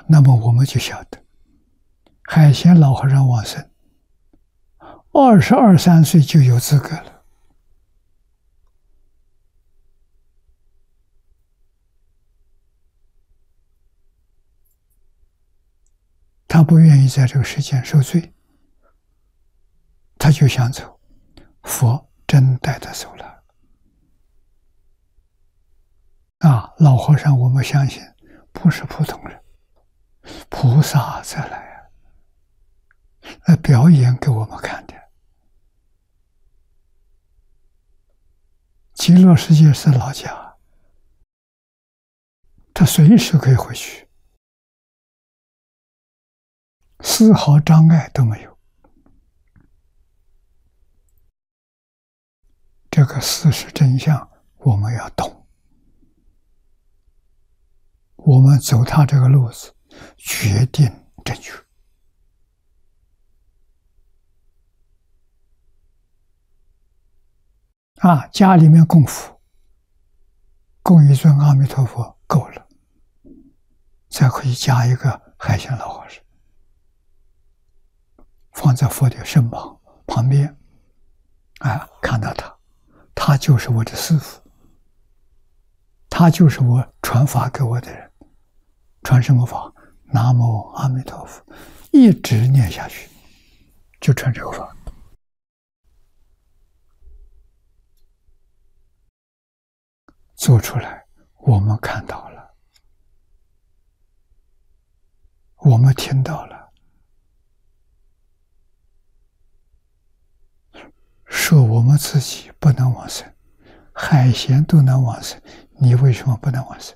那么我们就晓得，海贤老和尚往生22、23岁就有资格了。他不愿意在这个世间受罪，他就想走，佛真带他走了。老和尚，我们相信不是普通人，菩萨再来来表演给我们看的。极乐世界是老家，他随时可以回去，丝毫障碍都没有。这个事实真相我们要懂，我们走他这个路子决定正确。家里面供佛，供一尊阿弥陀佛够了，再可以加一个海贤老和尚，放在佛的身旁边，看到他就是我的师父，他就是我传法给我的人。传什么法？南无阿弥陀佛，一直念下去，就传这个法。做出来，我们看到了，我们听到了，说我们自己不能往生，海贤都能往生，你为什么不能往生？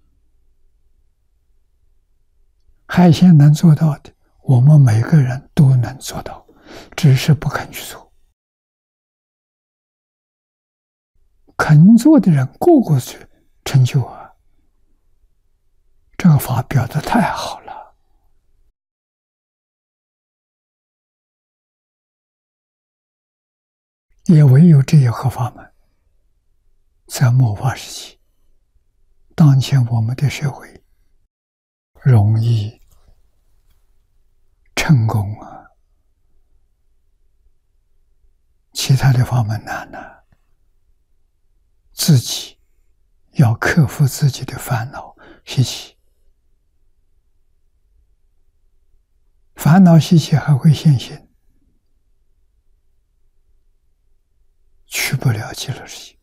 海贤能做到的，我们每个人都能做到，只是不肯去做。肯做的人个个去成就啊！这个法表得太好了。也唯有这一合法门，在末法时期，当前我们的社会容易成功啊，其他的法门难啊。自己要克服自己的烦恼习气，烦恼习气还会现行，去不了极乐世界。